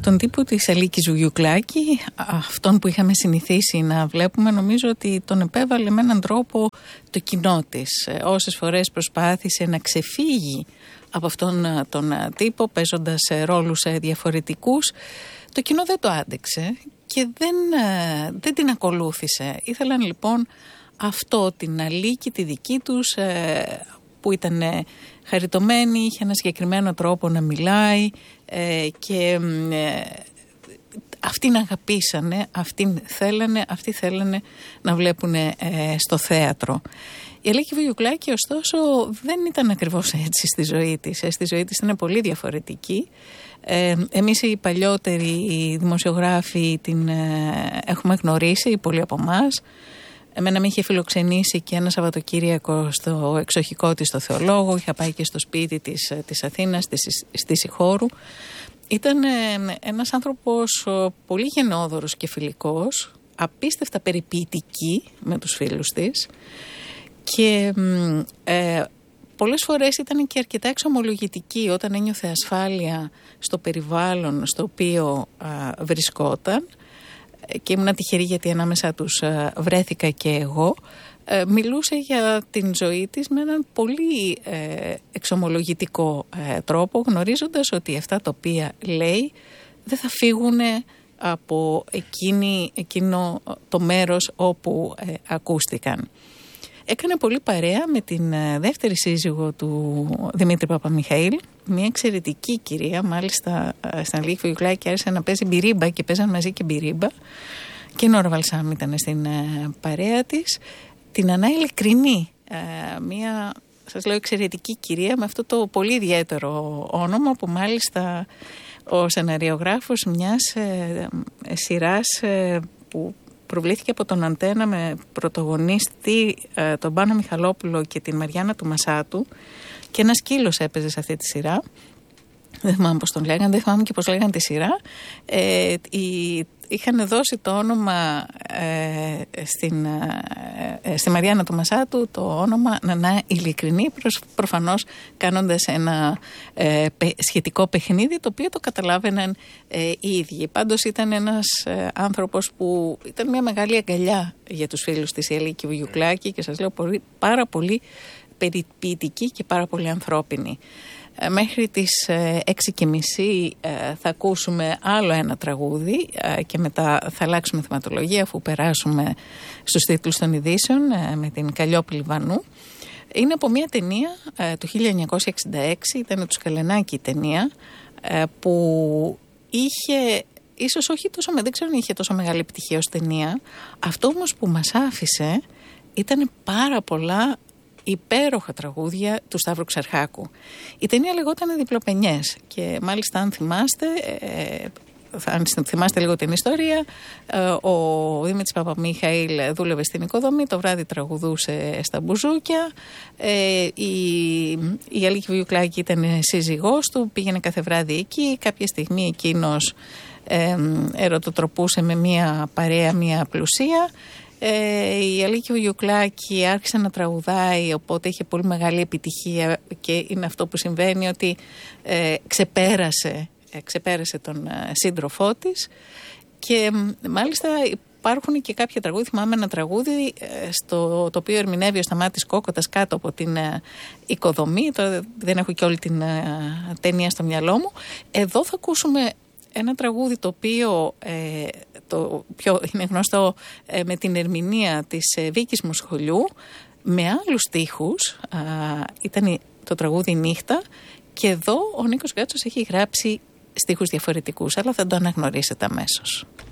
Τον τύπο της Αλίκης Βουγιουκλάκη, αυτόν που είχαμε συνηθίσει να βλέπουμε, νομίζω ότι τον επέβαλε με έναν τρόπο το κοινό της. Όσες φορές προσπάθησε να ξεφύγει από αυτόν τον τύπο, παίζοντας ρόλους διαφορετικούς, το κοινό δεν το άντεξε και δεν την ακολούθησε. Ήθελαν λοιπόν αυτό, την Αλίκη, τη δική τους, που ήταν χαριτωμένη, είχε ένα συγκεκριμένο τρόπο να μιλάει και αυτήν αγαπήσανε, αυτοί θέλανε να βλέπουν στο θέατρο. Η Αλίκη Βουγιουκλάκη ωστόσο δεν ήταν ακριβώς έτσι στη ζωή της. Στη ζωή της ήταν πολύ διαφορετική. Εμείς οι παλιότεροι οι δημοσιογράφοι την έχουμε γνωρίσει, πολλοί από εμάς. Εμένα με είχε φιλοξενήσει και ένα Σαββατοκύριακο στο εξοχικό της στο Θεολόγο. Είχα πάει και στο σπίτι της Αθήνας, στη Σιχώρου. Ήταν ένας άνθρωπος πολύ γενναιόδωρος και φιλικός, απίστευτα περιποιητική με τους φίλους της και πολλές φορές ήταν και αρκετά εξομολογητική όταν ένιωθε ασφάλεια στο περιβάλλον στο οποίο βρισκόταν. Και ήμουν τυχερή γιατί ανάμεσα τους βρέθηκα και εγώ. Μιλούσε για την ζωή της με έναν πολύ εξομολογητικό τρόπο, γνωρίζοντας ότι αυτά τα οποία λέει δεν θα φύγουν από εκείνο το μέρος όπου ακούστηκαν. Έκανε πολύ παρέα με την δεύτερη σύζυγο του Δημήτρη Παπαμιχαήλ, μια εξαιρετική κυρία, μάλιστα στην Αλίκη Βουγιουκλάκη άρχισε να παίζει μπιρίμπα και παίζαν μαζί και μπιρίμπα και η Νόρα Βαλσάμ ήταν στην παρέα της. Την Ανά Ειλικρινή, μια, σας λέω, εξαιρετική κυρία με αυτό το πολύ ιδιαίτερο όνομα που μάλιστα ο σεναριογράφος μιας σειράς που προβλήθηκε από τον Αντένα με πρωταγωνίστη τον Πάνο Μιχαλόπουλο και την Μαριάννα του Μασάτου και ένας σκύλος έπαιζε σε αυτή τη σειρά. Δεν θυμάμαι πώς τον λέγανε, δεν θυμάμαι και πώς λέγανε τη σειρά. Είχαν δώσει το όνομα στη Μαριάννα του Μασάτου το όνομα Νανά Ειλικρινή, προφανώς κάνοντας ένα σχετικό παιχνίδι το οποίο το καταλάβαιναν οι ίδιοι. Πάντως ήταν ένας άνθρωπος που ήταν μια μεγάλη αγκαλιά για τους φίλους της, η Αλίκη Βουγιουκλάκη, και σας λέω πάρα πολύ περιποιητική και πάρα πολύ ανθρώπινη. Μέχρι τις 6:30 θα ακούσουμε άλλο ένα τραγούδι και μετά θα αλλάξουμε θεματολογία αφού περάσουμε στους τίτλους των ειδήσεων με την Καλλιόπη Βανού. Είναι από μια ταινία του 1966, ήταν του Σκαλενάκη η ταινία, που είχε, ίσως όχι τόσο, δεν ξέρω αν είχε τόσο μεγάλη επιτυχία ως ταινία. Αυτό όμως που μας άφησε ήταν πάρα πολλά υπέροχα τραγούδια του Σταύρου Ξαρχάκου. Η ταινία λεγόταν Διπλοπενιές και μάλιστα αν θυμάστε λίγο την ιστορία, ο Δημήτρης Παπαμιχαήλ δούλευε στην οικοδομή, το βράδυ τραγουδούσε στα μπουζούκια, η Αλίκη Βουγιουκλάκη ήταν σύζυγός του, πήγαινε κάθε βράδυ εκεί, κάποια στιγμή εκείνος ερωτοτροπούσε με μια παρέα, μια πλουσία. Η Αλίκη Βουγιουκλάκη άρχισε να τραγουδάει, οπότε είχε πολύ μεγάλη επιτυχία και είναι αυτό που συμβαίνει, ότι ξεπέρασε τον σύντροφό της και μάλιστα υπάρχουν και κάποια τραγούδια. Θυμάμαι ένα τραγούδι το οποίο ερμηνεύει ο Σταμάτης Κόκοτας κάτω από την οικοδομή. Τώρα δεν έχω και όλη την ταινία στο μυαλό μου. Εδώ θα ακούσουμε ένα τραγούδι το οποίο το πιο είναι γνωστό με την ερμηνεία της Βίκης Μοσχολιού με άλλους στίχους. Ήταν το τραγούδι Νύχτα και εδώ ο Νίκος Γκάτσος έχει γράψει στίχους διαφορετικούς, αλλά θα το αναγνωρίσετε αμέσως.